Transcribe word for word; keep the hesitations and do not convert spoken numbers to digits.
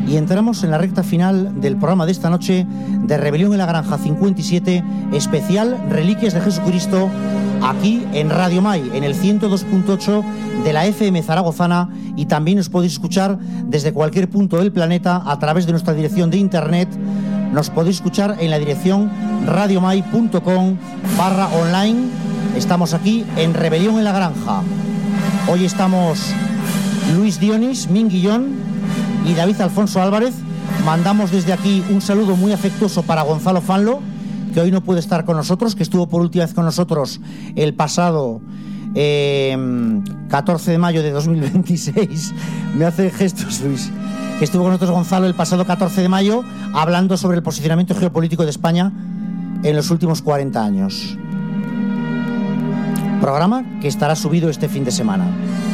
y entramos en la recta final del programa de esta noche de Rebelión en la Granja cincuenta y siete, especial Reliquias de Jesucristo, aquí en Radio Mai, en el ciento dos punto ocho de la F M zaragozana, y también os podéis escuchar desde cualquier punto del planeta a través de nuestra dirección de internet. Nos podéis escuchar en la dirección radiomai punto com barra online. Estamos aquí en Rebelión en la Granja. Hoy estamos Luis Dionis, Minguillón y David Alfonso Álvarez. Mandamos desde aquí un saludo muy afectuoso para Gonzalo Fanlo, que hoy no puede estar con nosotros, que estuvo por última vez con nosotros el pasado eh, catorce de mayo de dos mil veintiséis. Me hace gestos, Luis. Que estuvo con nosotros Gonzalo el pasado catorce de mayo hablando sobre el posicionamiento geopolítico de España en los últimos cuarenta años. Programa que estará subido este fin de semana.